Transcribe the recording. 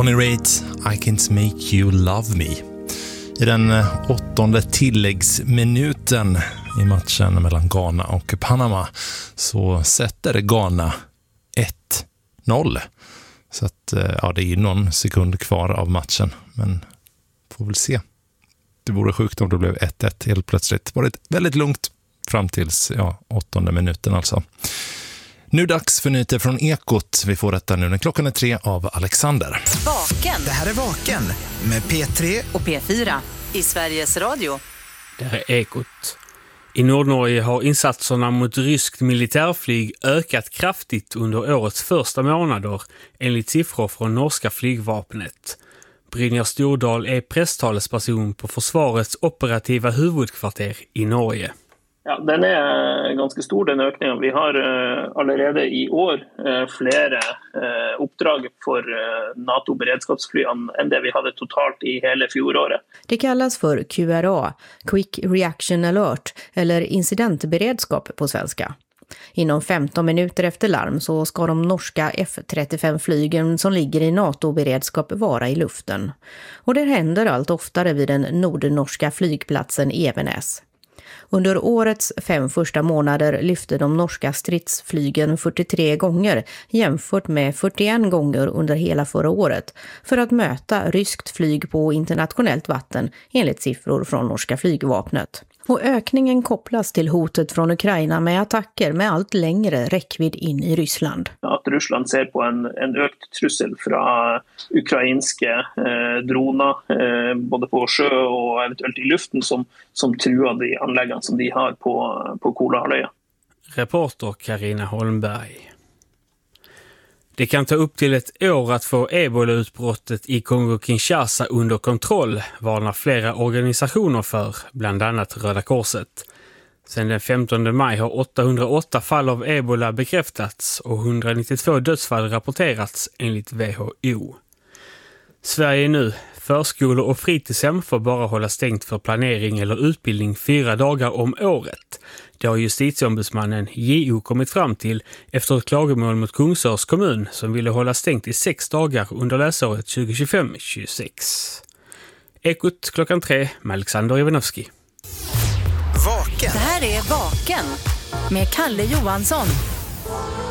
Bonnie Raitt, I Can't Make You Love Me. I den 8:e tilläggsminuten i matchen mellan Ghana och Panama så sätter Ghana 1-0. Så att, ja, det är någon sekund kvar av matchen, men får väl se. Det vore sjukt om det blev 1-1 helt plötsligt. Det var väldigt lugnt fram tills 8:e minuten alltså. Nu dags för nyheter från Ekot. Vi får detta nu när klockan är 3 av Alexander. Vaken. Det här är Vaken med P3 och P4 i Sveriges Radio. Det här är Ekot. I Nordnorge har insatserna mot ryskt militärflyg ökat kraftigt under årets första månader enligt siffror från norska flygvapnet. Brynjar Stordal är presstalesperson på försvarets operativa huvudkvarter i Norge. Ja, den är ganska stor, den ökningen. Vi har allerede i år flere uppdrag för NATO-beredskapsfly än det vi hade totalt i hela fjolåret. Det kallas för QRA, Quick Reaction Alert, eller incidentberedskap på svenska. Inom 15 minuter efter larm så ska de norska F-35-flygen som ligger i NATO-beredskap vara i luften. Och det händer allt oftare vid den nordnorska flygplatsen Evenes. Under årets 5 första månader lyfte de norska stridsflygen 43 gånger jämfört med 41 gånger under hela förra året för att möta ryskt flyg på internationellt vatten enligt siffror från norska flygvapnet. Och ökningen kopplas till hotet från Ukraina med attacker med allt längre räckvidd in i Ryssland. Att Ryssland ser på en ökt trussel från ukrainska droner både på sjö och eventuellt i luften som truar de anläggningar som de har på Kolahalvön. Reporter Carina Holmberg. Det kan ta upp till ett år att få ebola-utbrottet i Kongo-Kinshasa under kontroll, varnar flera organisationer för, bland annat Röda Korset. Sedan den 15 maj har 808 fall av ebola bekräftats och 192 dödsfall rapporterats enligt WHO. Sverige nu. Förskolor och fritidshem får bara hålla stängt för planering eller utbildning 4 dagar om året. Det har justitieombudsmannen JO kommit fram till efter ett klagomål mot Kungsörs kommun som ville hålla stängt i 6 dagar under läsåret 2025-26. Ekot klockan 3 med Alexander Ivanovski. Vaken. Det här är Vaken med Kalle Johansson.